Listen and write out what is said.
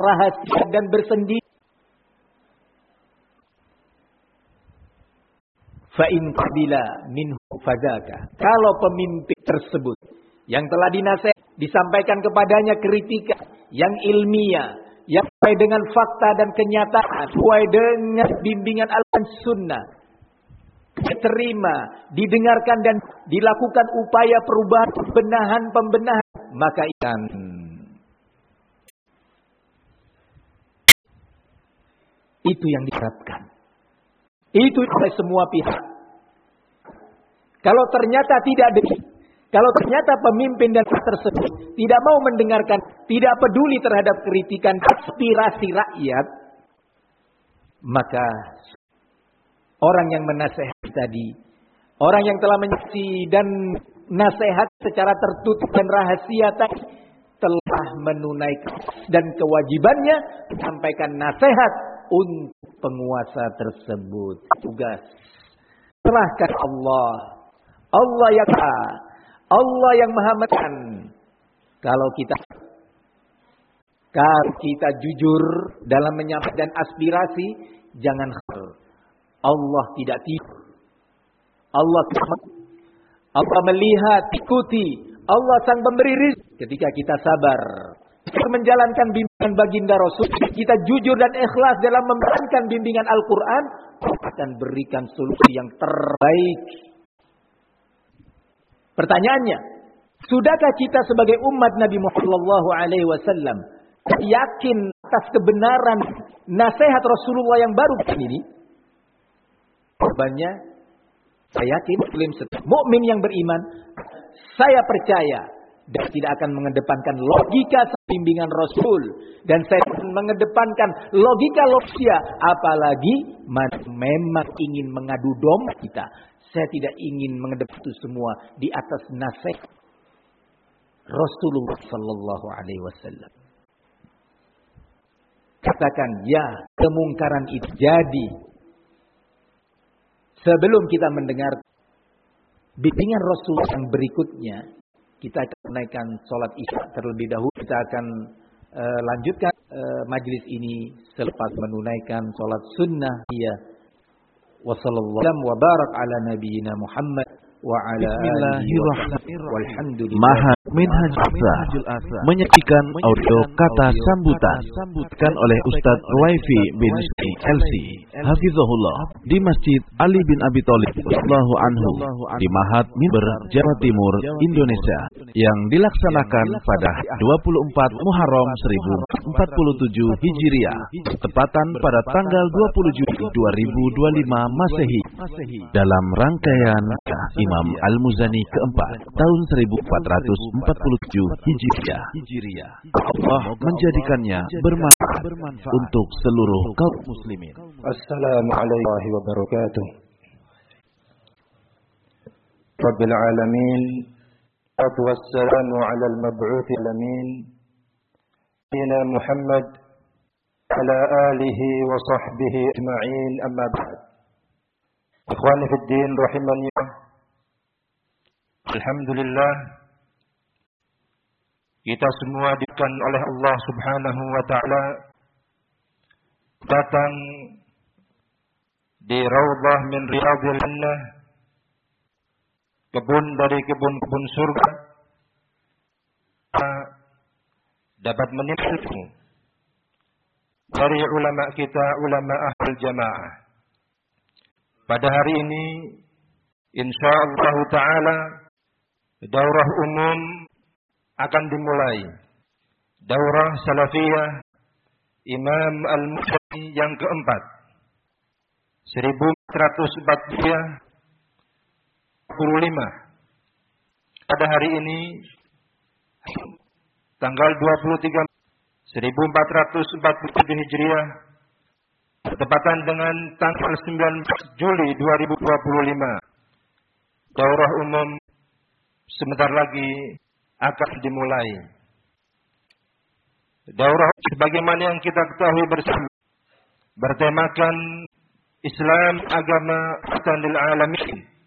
rahasia dan bersendiri. Fa in qabila minhu fadzaka. Kalau pemimpin tersebut yang telah disampaikan kepadanya kritikan yang ilmiah, yang sesuai dengan fakta dan kenyataan, sesuai dengan bimbingan Al-Sunnah, diterima, didengarkan dan dilakukan upaya perubahan, pembenahan, maka itu yang diharapkan. Itu oleh semua pihak. Kalau ternyata tidak demikian, kalau ternyata pemimpin dan tersebut tidak mau mendengarkan, tidak peduli terhadap kritikan aspirasi rakyat, maka orang yang menasehati tadi, orang yang telah menyaksi dan nasihat secara tertutup dan rahasia tadi, telah menunaikan dan kewajibannya menyampaikan nasihat untuk penguasa tersebut. Tugas serahkan Allah yang Allah yang Maha Mekan. Kalau kita jujur dalam menyampaikan aspirasi, jangan khawatir. Allah tidak tidur. Allah melihat, ikuti. Allah sang pemberi rezeki ketika kita sabar. Kita menjalankan bimbingan baginda Rasul, kita jujur dan ikhlas dalam menjalankan bimbingan Al-Quran, akan berikan solusi yang terbaik. Pertanyaannya, sudahkah kita sebagai umat Nabi Muhammad SAW yakin atas kebenaran nasihat Rasulullah yang baru ini? Jawabannya, saya yakin mukmin yang beriman, saya percaya dan tidak akan mengedepankan logika bimbingan Rasul, dan saya mengedepankan logika manusia, apalagi memang ingin mengadu domba kita. Saya tidak ingin mengedepankan itu semua di atas nasihat Rasulullah sallallahu alaihi wasallam. Katakan ya, kemungkaran itu jadi sebelum kita mendengar bimbingan Rasul yang berikutnya. Kita akan menaikkan sholat isya terlebih dahulu. Kita akan lanjutkan majlis ini selepas menunaikan sholat sunnah. Wassallallahu wa barak ala nabiyyina Muhammad wa ala alihi walhamdulillah. Mahad Minhaj Asa menyajikan audio kata sambutan kan oleh Ustaz Ruwaifi bin LC Hafizahullah di Masjid Ali bin Abi Thalib radhiyallahu anhu di Mahad Mimbar Jawa Timur Indonesia yang dilaksanakan pada 24 Muharram 1447 Hijriah tepatan pada tanggal 20 Juli 2025 Masehi dalam rangkaian Imam Al-Muzani keempat tahun 1447 Hijriah. Allah menjadikannya bermanfaat untuk seluruh kaum muslimin. Assalamualaikum warahmatullahi wabarakatuh. Rabbil alamin, wassalamu ala al-mab'uth alamin, Sayyidina Muhammad ala alihi wa sahbihi ajma'in, amma ba'd. Ikhwani fid din rahimani. Alhamdulillah, kita semua diberikan oleh Allah Subhanahu wa taala datang di raudhah min riyadhil jannah, kebun dari kebun-kebun surga, dapat menikmati dari ulama kita, ulama ahlul jamaah. Pada hari ini insyaallah taala daurah umum akan dimulai. Daurah Salafiyah Imam Al-Muzani yang keempat 1445 pada hari ini tanggal 23 1447 Hijriah bertepatan dengan tanggal 19 Juli 2025. Daurah umum sebentar lagi akan dimulai. Daurah sebagaimana yang kita ketahui bersama bertemakan Islam agama rahmatan lil alamin,